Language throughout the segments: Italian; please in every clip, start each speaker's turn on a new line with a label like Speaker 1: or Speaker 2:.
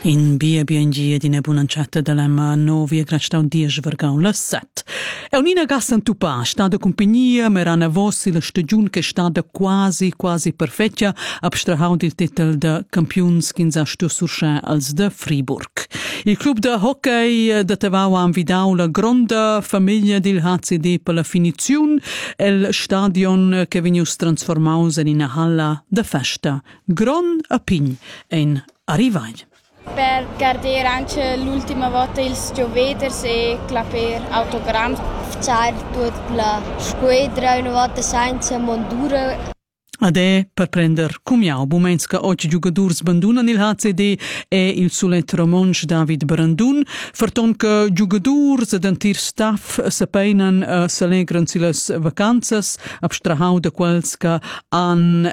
Speaker 1: In BNG di nebunanciata dell'Emma Novia grastau 10 vergau la 7. E un'ina gassa in tupa, sta da compagnia, merana vossi la stagione che sta da quasi perfetta, abstrahau il titel da campions kinza stu surcha als de Friburg. Il club de hockey da Tavau ha invidau la gronda famiglia del HCD per la finizione, el stadion che venius transformaus in una halla de festa. Gron a pign en arrivagn.
Speaker 2: Per guardare anche l'ultima volta il Gioveders e claper autogramm.
Speaker 3: Fare tutta la squadra una volta senza mondura.
Speaker 1: Ade per prender cumiau moments che oggi giocatori sbandunano il HCD e il sulet romansch David Brandun, ferton che giocatori ed antir staff sapeinan s'allegran silas vacanzas, abstrahau da quels che han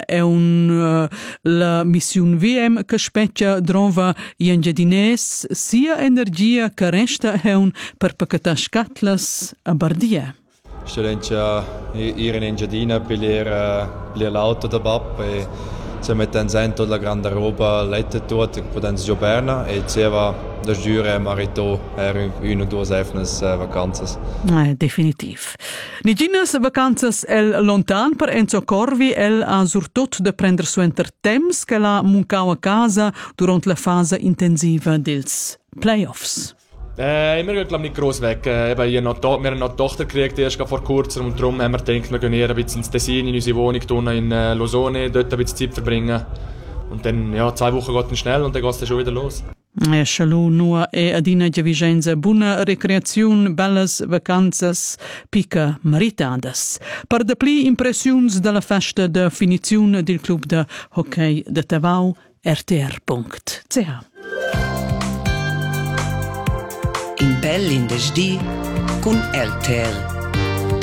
Speaker 1: la mission VM che specchia drova i engiadines sia energia che resta per paccatar scatlas a Bardia.
Speaker 4: Studentia ir in Engiadina per l'auto da bap e se mette in sento la grande roba lette tot potens gioberna e ceva da giure marito una o due efnes vacanzas.
Speaker 1: Definitiv. Niginas vacanzas el lontan per Enzo Corvi el ha surtot de prender suenter temps che la muncau a casa durant la fase intensiva dels playoffs.
Speaker 5: Immer glaube nicht gross weg. Wir haben eine Tochter gekriegt, erst vor kurzem, und darum haben wir gedacht, wir gehen eher ein bisschen ins Tessin, in unsere Wohnung in Lausanne, dort ein bisschen Zeit verbringen. Und dann, 2 Wochen geht es schnell und dann geht es schon wieder los.
Speaker 1: Schalu nur adina Vicenza, buona recreazione, bellas vacanzas, pica maritadas. Per de pli impressions della festa de finizione del club de hockey de Tavau, rtr.ch.
Speaker 6: In Bell in der Sti con LTR.